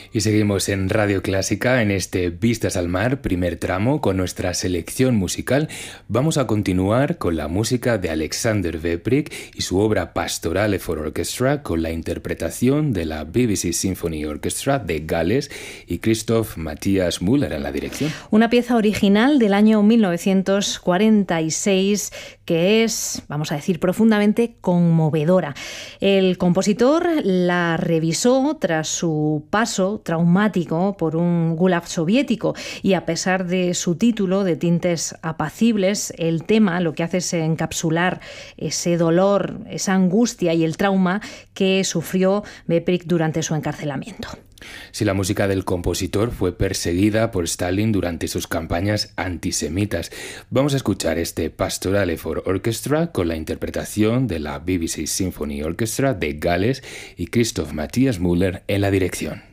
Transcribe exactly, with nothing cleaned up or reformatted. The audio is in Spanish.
Y seguimos en Radio Clásica en este Vistas al Mar, primer tramo, con nuestra selección musical. Vamos a continuar con la música de Alexander Weprik y su obra Pastorale for Orchestra, con la interpretación de la B B C Symphony Orchestra de Gales y Christoph Matthias Müller en la dirección. Una pieza original del año mil novecientos cuarenta y seis que es, vamos a decir, profundamente conmovedora. El compositor la revisó tras su paso traumático por un gulag soviético y a pesar de su título de tintes apacibles, el tema lo que hace es encapsular ese dolor, esa angustia y el trauma que sufrió Weprik durante su encarcelamiento. Si la música del compositor fue perseguida por Stalin durante sus campañas antisemitas, vamos a escuchar este Pastorale for Orchestra con la interpretación de la B B C Symphony Orchestra de Gales y Christoph Matthias Müller en la dirección.